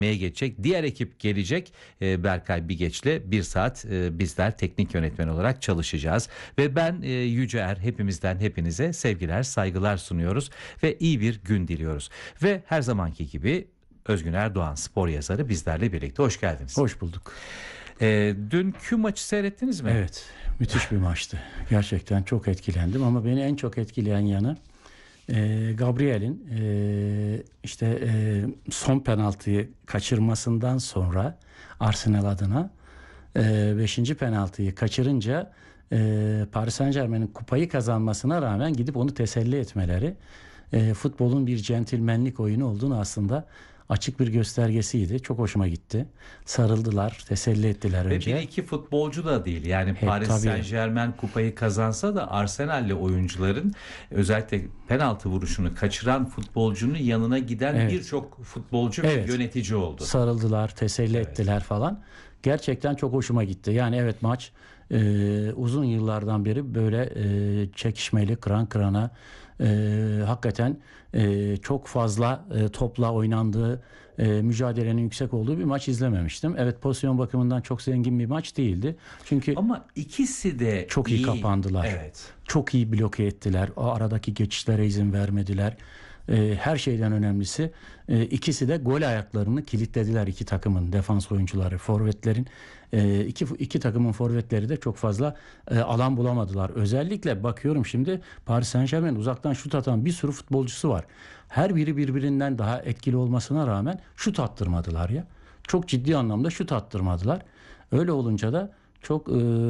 geçecek. Diğer ekip gelecek. Berkay Bigeç'le bir saat bizler teknik yönetmen olarak çalışacağız. Ve ben Yüce Er hepimizden hepinize sevgiler, saygılar sunuyoruz ve iyi bir gün diliyoruz. Ve her zamanki gibi Özgün Erdoğan spor yazarı bizlerle birlikte. Hoş geldiniz. Hoş bulduk. Dünkü maçı seyrettiniz mi? Evet, müthiş bir maçtı. Gerçekten çok etkilendim ama beni en çok etkileyen yanı Gabriel'in son penaltıyı kaçırmasından sonra Arsenal adına 5. penaltıyı kaçırınca Paris Saint-Germain'in kupayı kazanmasına rağmen gidip onu teselli etmeleri futbolun bir centilmenlik oyunu olduğunu aslında açık bir göstergesiydi. Çok hoşuma gitti. Sarıldılar, teselli ettiler önce. Ve bir iki futbolcu da değil. Yani Paris tabii. Saint-Germain kupayı kazansa da Arsenal'li oyuncuların özellikle penaltı vuruşunu kaçıran futbolcunun yanına giden birçok futbolcu ve yönetici oldu. Sarıldılar, teselli ettiler falan. Gerçekten çok hoşuma gitti. Yani evet, maç uzun yıllardan beri böyle çekişmeli, kıran kırana hakikaten çok fazla topla oynandığı, mücadelenin yüksek olduğu bir maç izlememiştim. Evet, pozisyon bakımından çok zengin bir maç değildi. Çünkü ama ikisi de çok iyi kapandılar. Evet. Çok iyi bloke ettiler. O aradaki geçişlere izin vermediler. Her şeyden önemlisi ikisi de gol ayaklarını kilitlediler, iki takımın defans oyuncuları, forvetlerin. İki takımın forvetleri de çok fazla alan bulamadılar. Özellikle bakıyorum şimdi Paris Saint-Germain uzaktan şut atan bir sürü futbolcusu var. Her biri birbirinden daha etkili olmasına rağmen şut attırmadılar ya. Çok ciddi anlamda şut attırmadılar. Öyle olunca da çok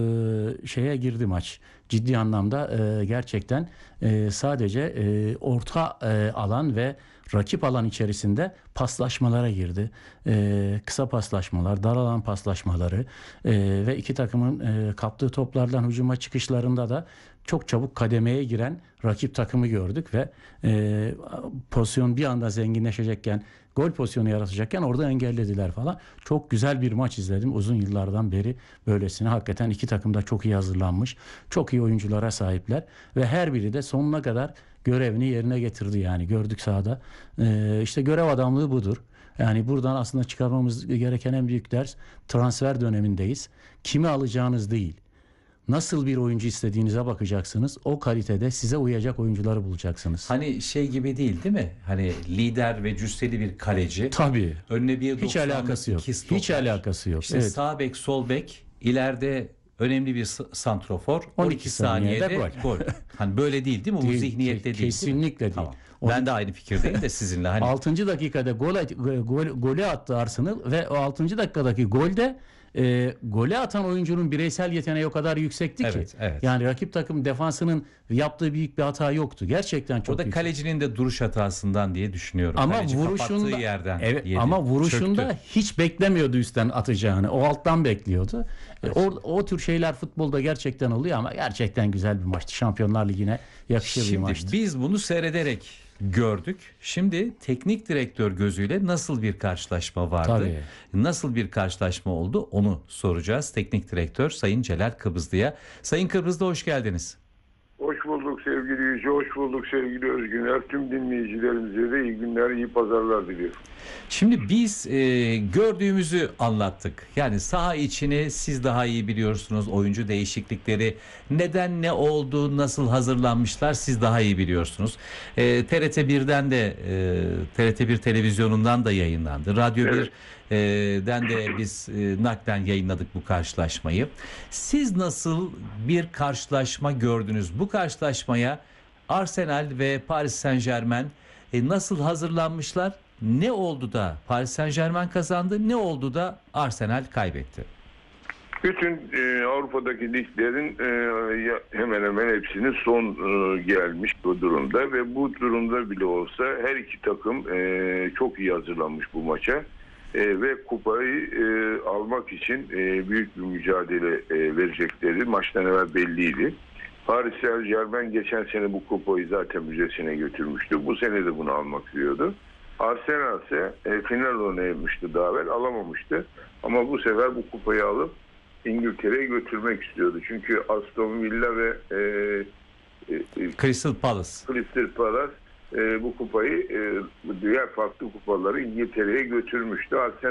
şeye girdi maç. Ciddi anlamda gerçekten sadece orta alan ve rakip alan içerisinde paslaşmalara girdi. Kısa paslaşmalar, dar alan paslaşmaları ve iki takımın kaptığı toplardan hücuma çıkışlarında da çok çabuk kademeye giren rakip takımı gördük ve pozisyon bir anda zenginleşecekken, gol pozisyonu yaratacakken orada engellediler falan. Çok güzel bir maç izledim. Uzun yıllardan beri böylesine. Hakikaten iki takım da çok iyi hazırlanmış. Çok iyi oyunculara sahipler ve her biri de sonuna kadar görevini yerine getirdi yani. Gördük sahada. İşte görev adamlığı budur. Yani buradan aslında çıkarmamız gereken en büyük ders, transfer dönemindeyiz. Kimi alacağınız değil, nasıl bir oyuncu istediğinize bakacaksınız. O kalitede size uyacak oyuncuları bulacaksınız. Hani şey gibi değil mi? Hani lider ve cüsseli bir kaleci. Tabii. Önüne bir hiç alakası yok. Hiç alakası yok. İşte sağ bek, sol bek, ileride önemli bir santrofor. 12 saniyede gol. Hani böyle değil mi? Bu zihniyette değil. Kesinlikle değil. Tamam. Ben de aynı fikirdeyim de sizinle. Hani 6. dakikada golü attı Arsenal ve o 6. dakikadaki golde gole atan oyuncunun bireysel yeteneği o kadar yüksekti ki. Evet. Yani rakip takım defansının yaptığı büyük bir hata yoktu. Gerçekten çok o da yüksek. kalecinin de duruş hatasından diye düşünüyorum. Ama Kaleci vuruşunda yerden yedi, ama vuruşunda çöktü. hiç beklemiyordu üstten atacağını. O alttan bekliyordu. O tür şeyler futbolda gerçekten oluyor ama gerçekten güzel bir maçtı. Şampiyonlar Ligi'ne yakışır bir maçtı. Şimdi biz bunu seyrederek gördük. Şimdi teknik direktör gözüyle nasıl bir karşılaşma vardı? Tabii. Nasıl bir karşılaşma oldu? Onu soracağız. Teknik direktör Sayın Celal Kıbrıslı'ya. Sayın Kıbrıslı, hoş geldiniz. Hoş bulduk sevgili Yüce, hoş bulduk sevgili Özgüner. Tüm dinleyicilerimize de iyi günler, iyi pazarlar diliyorum. Şimdi biz gördüğümüzü anlattık. Yani saha içini siz daha iyi biliyorsunuz. Oyuncu değişiklikleri neden, ne oldu, nasıl hazırlanmışlar siz daha iyi biliyorsunuz. TRT1'den de TRT1 televizyonundan da yayınlandı. Radyo 1'den de biz naklen yayınladık bu karşılaşmayı. Siz nasıl bir karşılaşma gördünüz? Bu karşılaşmaya Arsenal ve Paris Saint-Germain nasıl hazırlanmışlar? Ne oldu da Paris Saint-Germain kazandı? Ne oldu da Arsenal kaybetti? Bütün Avrupa'daki liglerin hemen hemen hepsinin son gelmiş bu durumda ve bu durumda bile olsa her iki takım çok iyi hazırlanmış bu maça ve kupayı almak için büyük bir mücadele verecekleri maçtan evvel belliydi. Paris Saint-Germain geçen sene bu kupayı zaten müzesine götürmüştü. Bu sene de bunu almak istiyordu. Arsenal ise final oynamıştı daha evvel, alamamıştı. Ama bu sefer bu kupayı alıp İngiltere'ye götürmek istiyordu. Çünkü Aston Villa ve Crystal Palace bu kupayı diğer farklı kupaları İngiltere'ye götürmüştü. Arsenal